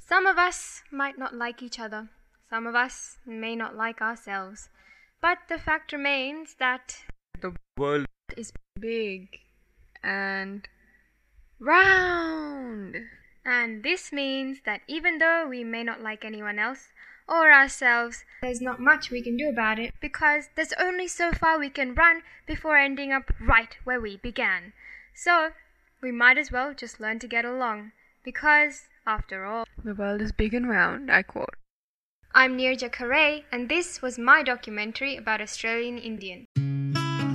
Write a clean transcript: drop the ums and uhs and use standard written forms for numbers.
Some of us might not like each other. Some of us may not like ourselves. But the fact remains that The world is big and round. And this means that even though we may not like anyone else or ourselves, there's not much we can do about it because there's only so far we can run before ending up right where we began. So we might as well just learn to get along because, after all, the world is big and round, I quote. I'm Nirja Kare, and this was my documentary about Australian Indian.